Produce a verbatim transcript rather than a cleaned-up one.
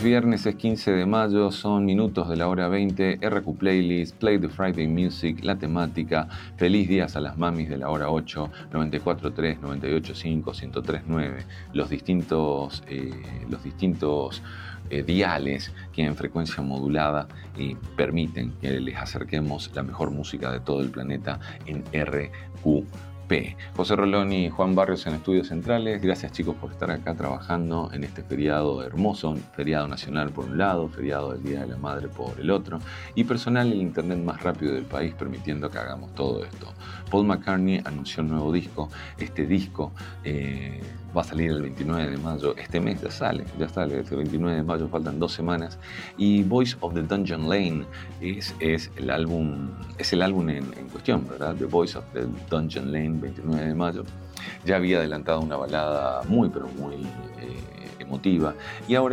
viernes, es quince de mayo, son minutos de la hora veinte, R Q Playlist, Play the Friday Music, la temática, feliz días a las mamis de la hora ocho, noventa y cuatro punto tres, noventa y ocho punto cinco, ciento tres punto nueve, los distintos, eh, los distintos eh, diales que en frecuencia modulada eh, permiten que les acerquemos la mejor música de todo el planeta en R Q P. José Rolón y Juan Barrios en Estudios Centrales. Gracias, chicos, por estar acá trabajando en este feriado hermoso, feriado nacional por un lado, feriado del Día de la Madre por el otro, y personal, el internet más rápido del país, permitiendo que hagamos todo esto. Paul McCartney anunció un nuevo disco. Este disco eh, va a salir el veintinueve de mayo. Este mes ya sale, ya sale, este veintinueve de mayo, faltan dos semanas. Y Voice of the Dungeon Lane es, es el álbum, es el álbum en, en cuestión, ¿verdad? The Voice of the Dungeon Lane, veintinueve de mayo. Ya había adelantado una balada muy, pero muy eh, emotiva. Y ahora